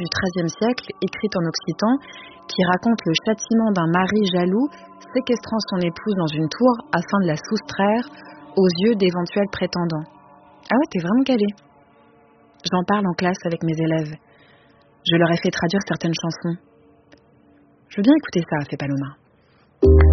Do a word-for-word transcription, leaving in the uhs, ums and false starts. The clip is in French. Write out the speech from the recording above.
du treizième siècle, écrite en occitan, qui raconte le châtiment d'un mari jaloux séquestrant son épouse dans une tour afin de la soustraire aux yeux d'éventuels prétendants. Ah ouais, t'es vraiment calé. J'en parle en classe avec mes élèves. Je leur ai fait traduire certaines chansons. Je veux bien écouter ça, fait Paloma.